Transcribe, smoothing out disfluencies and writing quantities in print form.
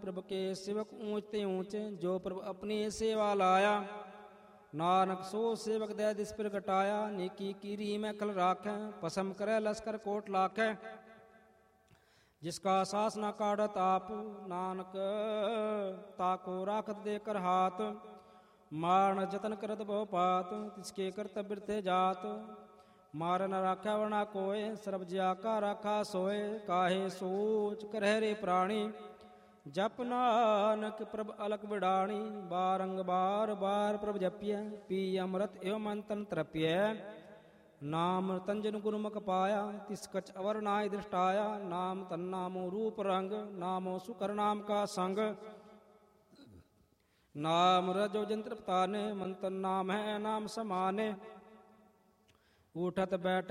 प्रभ के सेवक ऊंचते ऊंच, जो प्रभ अपनी सेवा लाया। नानक सो सेवक दे दिस पर घटाया, नेकी कीरी में खल राखै, पसम करे लश्कर कोट लाखै। जिसका सास न काढ़त आप, नानक ताको राखत देकर हाथ। मारन जतन करत बहु पात, तिसके कर्तव्य थे जात। मार न राखै वरना कोय, सर्ब जिया का राखा सोय। काहे सोच करह रे प्राणी, जप नानक प्रभ अलख बिडाणी। बारंबार बार प्रभ जपिय, पी अमृत एवं मंतन तरपिय। नाम तंजन गुरुमुख पाया, तिस कछ अवर नाय दृष्टाया। नाम तन नामो रूप रंग, नामो सुकर नाम का संग। नाम रजो जंत्र पताने, मंतन नाम है नाम समाने। उठत बैठ